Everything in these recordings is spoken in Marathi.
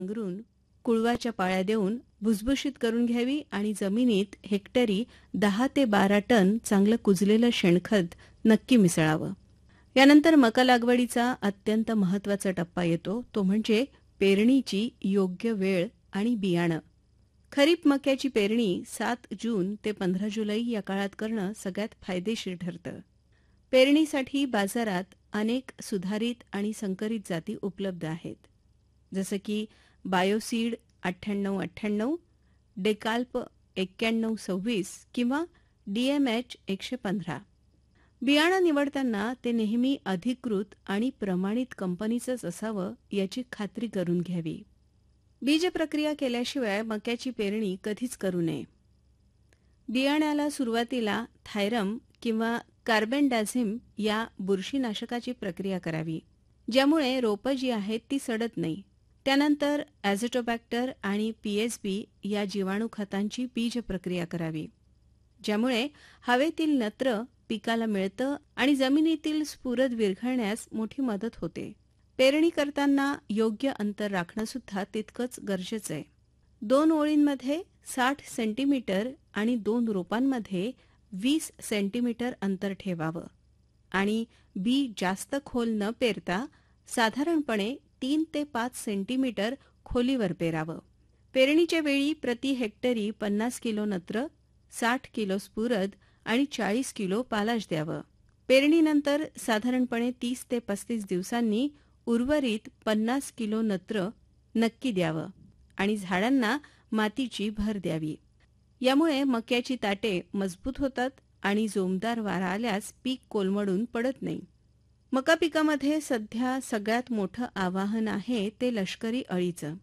नांगरून कुळवाच्या पाळ्या देऊन भुसभुशीत करून घ्यावी आणि जमिनीत हेक्टरी 10 ते 12 टन चांगलं कुजलेलं शेणखत नक्की मिसळावं. यानंतर मका लागवडीचा अत्यंत महत्त्वाचा टप्पा येतो, तो म्हणजे पेरणीची योग्य वेळ आणि बियाणं. खरीप मक्याची पेरणी 7 जून ते 15 जुलै या काळात करणं सगळ्यात फायदेशीर ठरतं. पेरणीसाठी बाजारात अनेक सुधारित आणि संकरित जाती उपलब्ध आहेत, जसं की बायोसीड 9898, डेकाल्प 9126 किंवा DMH 115. बियाणं निवडताना ते नेहमी अधिकृत आणि प्रमाणित कंपनीचंच असावं याची खात्री करून घ्यावी. बीज प्रक्रिया केल्याशिवाय मक्याची पेरणी कधीच करू नये. बियाण्याला सुरुवातीला थायरम किंवा कार्बेंडाझिम या बुरशीनाशकाची प्रक्रिया करावी, ज्यामुळे रोपं जी आहेत ती सडत नाही. त्यानंतर ॲझोटोबॅक्टर आणि PSB या जीवाणू खतांची बीज प्रक्रिया करावी, ज्यामुळे हवेतील नत्र पिकाला मिळतं आणि जमिनीतील स्फुरद विरघळण्यास मोठी मदत होते. पेरणी करताना योग्य अंतर राखणं सुद्धा तितकंच गरजेचं आहे. 2 ओळींमध्ये 60 सेंटीमीटर आणि 2 रोपांमध्ये 20 सेंटीमीटर अंतर ठेवावं आणि बी जास्त खोल न पेरता साधारणपणे 3 ते 5 सेंटीमीटर खोलीवर पेरावं. पेरणीच्या वेळी प्रति हेक्टरी 50 किलो नत्र, 60 किलो स्फुरद आणि 40 किलो पालाश द्यावं. पेरणीनंतर साधारणपणे 30 ते 35 दिवसांनी उर्वरित 50 किलो नत्र नक्की द्यावं आणि झाडांना मातीची भर द्यावी. यामुळे मक्याची ताटे मजबूत होतात आणि जोमदार वारा आल्यास पीक कोलमडून पडत नाही. मका पिकामध्ये सध्या सगळ्यात मोठं आव्हान आहे ते लष्करी अळीचं.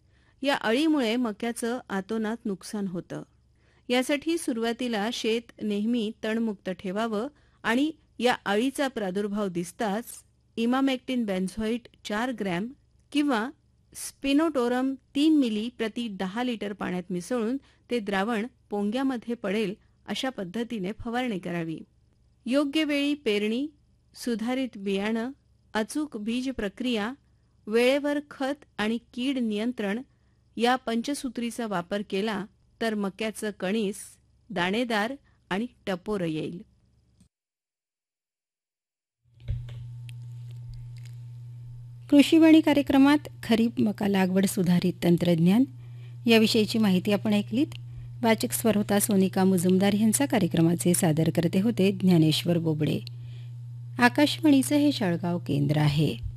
या अळीमुळे मक्याचं आतोनात नुकसान होतं. यासाठी सुरुवातीला शेत नेहमी तणमुक्त ठेवावं आणि या अळीचा प्रादुर्भाव दिसताच इमामेक्टिन बेन्झोइट 4 ग्रॅम किंवा स्पिनोटोरम 3 मिली प्रति 10 लिटर पाण्यात मिसळून ते द्रावण पोंग्यामध्ये पडेल अशा पद्धतीने फवारणी करावी. योग्य वेळी पेरणी, सुधारित बियाणं, अचूक बीज प्रक्रिया, वेळेवर खत आणि कीड नियंत्रण या पंचसूत्रीचा वापर केला तर मक्याचं कणीस दाणेदार आणि टपोरं येईल. कृषीवाणी कार्यक्रमात खरीप मका लागवड सुधारित तंत्रज्ञान याविषयीची माहिती आपण ऐकलीत. वाचक स्वर होता सोनिका मुजुमदार यांचा. कार्यक्रमाचे सादर करते होते ज्ञानेश्वर बोबडे. आकाशवाणीचं हे शाळगाव केंद्र आहे.